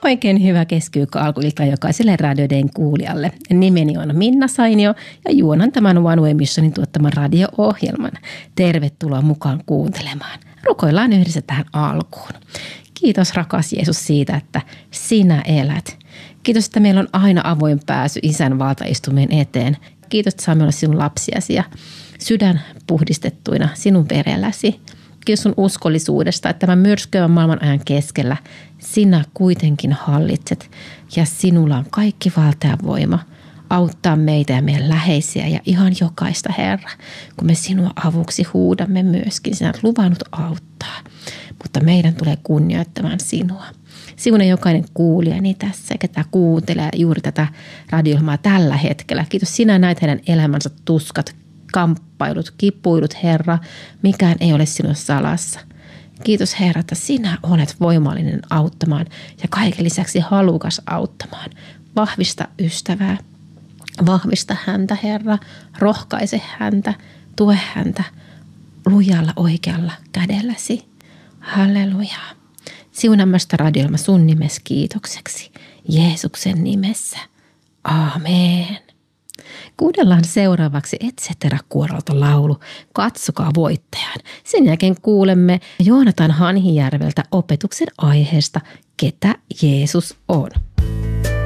Oikein hyvä keskiviikko-alkuilta jokaiselle radioiden kuulijalle. Nimeni on Minna Sainio ja juonan tämän One Way Missionin tuottaman radio-ohjelman. Tervetuloa mukaan kuuntelemaan. Rukoillaan yhdessä tähän alkuun. Kiitos rakas Jeesus siitä, että sinä elät. Kiitos, että meillä on aina avoin pääsy Isän valtaistumien eteen. Kiitos, että saamme olla sinun lapsiasi ja sydän puhdistettuina sinun verelläsi. Kiitos sun uskollisuudesta, että tämän myrskyävän maailman ajan keskellä sinä kuitenkin hallitset ja sinulla on kaikki valta ja voima auttaa meitä ja meidän läheisiä ja ihan jokaista, Herra, kun me sinua avuksi huudamme myöskin. Sinä olet luvannut auttaa, mutta meidän tulee kunnioittamaan sinua. Sinunen jokainen kuulijani tässä, ketä kuuntelee juuri tätä radio-ohjelmaa tällä hetkellä. Kiitos, sinä näet heidän elämänsä tuskat, kamppailut, kipuilut, Herra. Mikään ei ole sinun salassa. Kiitos, Herra, että sinä olet voimallinen auttamaan ja kaiken lisäksi halukas auttamaan. Vahvista ystävää. Vahvista häntä, Herra. Rohkaise häntä. Tue häntä lujalla oikealla kädelläsi. Halleluja. Siunaamasta radio-ohjelma sun nimesi kiitokseksi. Jeesuksen nimessä. Aamen. Kuunnellaan seuraavaksi Et cetera-kuorolta laulu Katsokaa voittajan. Sen jälkeen kuulemme Joonatan Hanhijärveltä opetuksen aiheesta Ketä Jeesus on.